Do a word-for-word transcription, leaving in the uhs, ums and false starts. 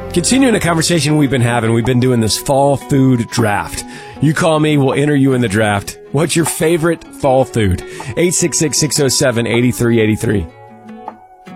Continuing a conversation we've been having, we've been doing this fall food draft. You call me, we'll enter you in the draft. What's your favorite fall food? eight six six, six oh seven, eight three eight three.